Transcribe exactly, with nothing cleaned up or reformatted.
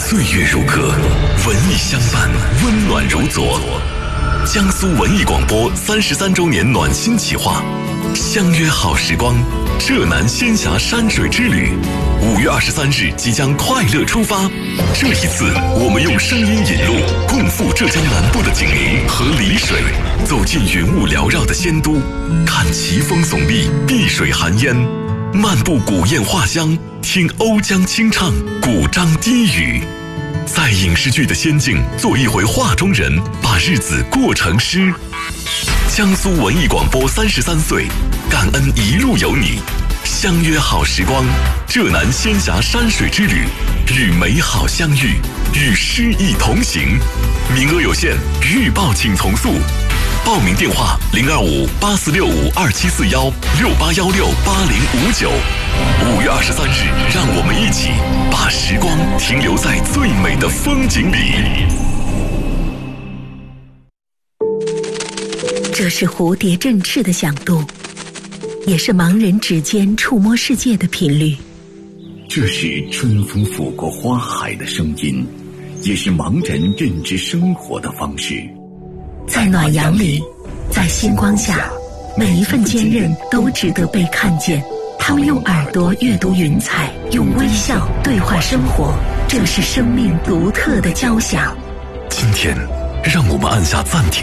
岁月如歌，文艺相伴，温暖如昨。江苏文艺广播三十三周年暖心企划，相约好时光，浙南仙峡山水之旅。五月二十三日即将快乐出发，这一次我们用声音引路，共赴浙江南部的景宁和丽水，走进云雾缭绕的仙都，看奇峰耸立，碧水含烟，漫步古堰画乡，听瓯江清唱，古獐低语。在影视剧的仙境做一回画中人，把日子过成诗。江苏文艺广播三十三岁，感恩一路有你，相约好时光，浙南仙峡山水之旅，与美好相遇，与诗意同行。名额有限，预报请从速。报名电话零二五八四六五二七四幺六八幺六八零五九。五月二十三日，让我们一起把时光停留在最美的风景里。 这是蝴蝶振翅的响度，也是盲人指尖触摸世界的频率。 这是春风拂过花海的声音，也是盲人认知生活的方式。 在暖阳里，在星光下，每一份坚韧都值得被看见。他们用耳朵阅读云彩，用微笑对话生活，这是生命独特的交响。 今天，让我们按下暂停